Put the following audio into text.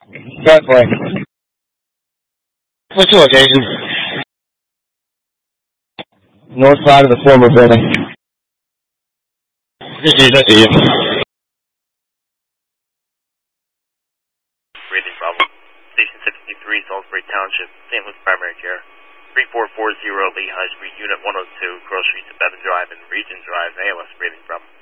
Definitely. What's your location? North side of the former building. I see you. Breathing problem. Station 63, Salisbury Township, St. Louis Primary Care. 3440 Lee High Street, Unit 102, Cross Street to Bevan Drive and Region Drive, ALS breathing problem.